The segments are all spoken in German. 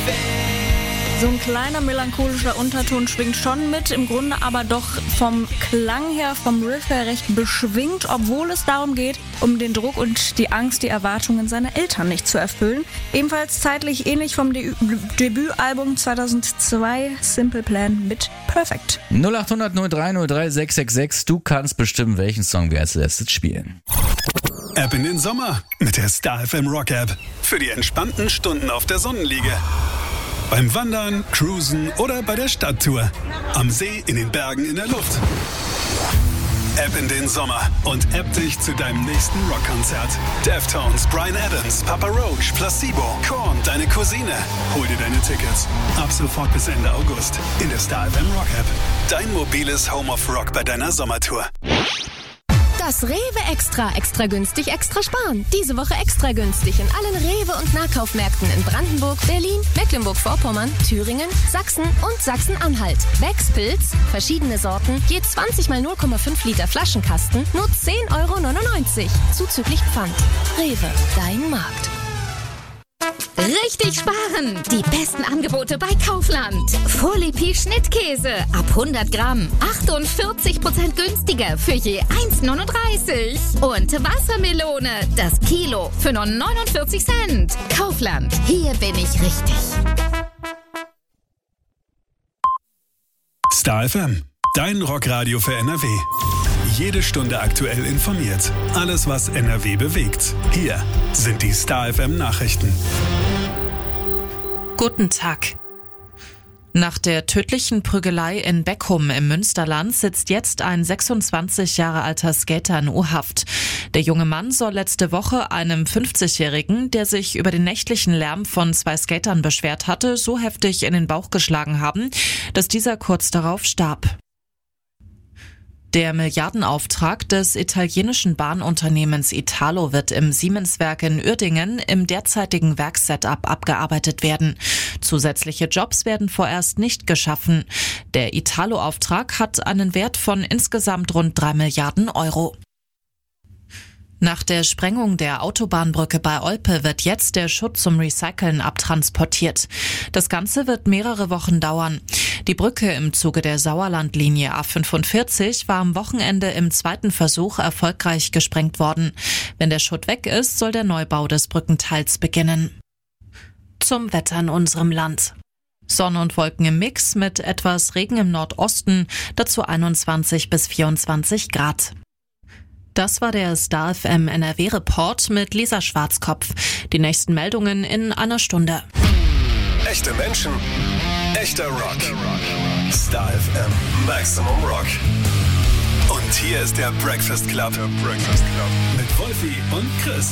So ein kleiner melancholischer Unterton schwingt schon mit, im Grunde aber doch vom Klang her, vom Riff her recht beschwingt, obwohl es darum geht, um den Druck und die Angst, die Erwartungen seiner Eltern nicht zu erfüllen. Ebenfalls zeitlich ähnlich vom Debütalbum 2002 Simple Plan mit Perfect. 0800 03 03 666, du kannst bestimmen, welchen Song wir als letztes spielen. Ab in den Sommer mit der Star FM Rock App. Für die entspannten Stunden auf der Sonnenliege. Beim Wandern, Cruisen oder bei der Stadttour. Am See, in den Bergen, in der Luft. App in den Sommer und app dich zu deinem nächsten Rockkonzert. Deftones, Bryan Adams, Papa Roach, Placebo, Korn, deine Cousine. Hol dir deine Tickets. Ab sofort bis Ende August in der Star FM Rock App. Dein mobiles Home of Rock bei deiner Sommertour. Das Rewe extra günstig, extra sparen. Diese Woche extra günstig in allen Rewe- und Nahkaufmärkten in Brandenburg, Berlin, Mecklenburg-Vorpommern, Thüringen, Sachsen und Sachsen-Anhalt. Becks Pilz, verschiedene Sorten, je 20 mal 0,5 Liter Flaschenkasten, nur 10,99 € zuzüglich Pfand. Rewe, dein Markt. Richtig sparen! Die besten Angebote bei Kaufland. Folie Schnittkäse ab 100 Gramm. 48% günstiger für je 1,39 €. Und Wassermelone, das Kilo für nur 49 Cent. Kaufland, hier bin ich richtig. Star FM, dein Rockradio für NRW. Jede Stunde aktuell informiert. Alles, was NRW bewegt. Hier sind die Star FM Nachrichten. Guten Tag. Nach der tödlichen Prügelei in Beckum im Münsterland sitzt jetzt ein 26 Jahre alter Skater in U-Haft. Der junge Mann soll letzte Woche einem 50-Jährigen, der sich über den nächtlichen Lärm von 2 Skatern beschwert hatte, so heftig in den Bauch geschlagen haben, dass dieser kurz darauf starb. Der Milliardenauftrag des italienischen Bahnunternehmens Italo wird im Siemenswerk in Uerdingen im derzeitigen Werkssetup abgearbeitet werden. Zusätzliche Jobs werden vorerst nicht geschaffen. Der Italo-Auftrag hat einen Wert von insgesamt rund 3 Milliarden €. Nach der Sprengung der Autobahnbrücke bei Olpe wird jetzt der Schutt zum Recyceln abtransportiert. Das Ganze wird mehrere Wochen dauern. Die Brücke im Zuge der Sauerlandlinie A45 war am Wochenende im zweiten Versuch erfolgreich gesprengt worden. Wenn der Schutt weg ist, soll der Neubau des Brückenteils beginnen. Zum Wetter in unserem Land. Sonne und Wolken im Mix mit etwas Regen im Nordosten, dazu 21 bis 24 Grad. Das war der Star FM NRW-Report mit Lisa Schwarzkopf. Die nächsten Meldungen in einer Stunde. Echte Menschen, echter Rock. Star FM Maximum Rock. Und hier ist der Breakfast Club. Mit Wolfi und Chris.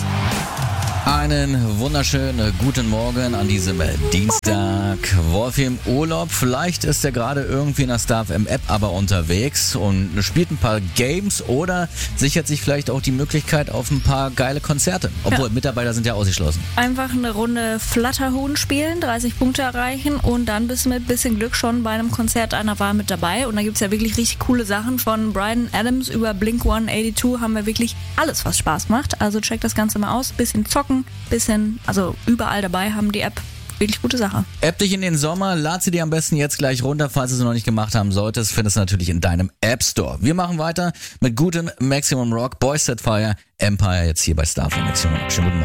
Einen wunderschönen guten Morgen an diesem Dienstag. Wolfi im Urlaub, vielleicht ist er gerade irgendwie in der Star FM App aber unterwegs und spielt ein paar Games oder sichert sich vielleicht auch die Möglichkeit auf ein paar geile Konzerte. Obwohl, Mitarbeiter sind ja ausgeschlossen. Einfach eine Runde Flatterhuhn spielen, 30 Punkte erreichen und dann bist du mit bisschen Glück schon bei einem Konzert einer Wahl mit dabei. Und da gibt's ja wirklich richtig coole Sachen von Bryan Adams über Blink-182 haben wir wirklich alles, was Spaß macht. Also check das Ganze mal aus, bisschen zocken, bisschen, also überall dabei haben die App. Wirklich gute Sache. App dich in den Sommer, lad sie dir am besten jetzt gleich runter, falls du sie noch nicht gemacht haben solltest, findest du natürlich in deinem App Store. Wir machen weiter mit gutem Maximum Rock, Boys Set Fire, Empire jetzt hier bei Star FM Maximum Rock. Schönen guten Morgen.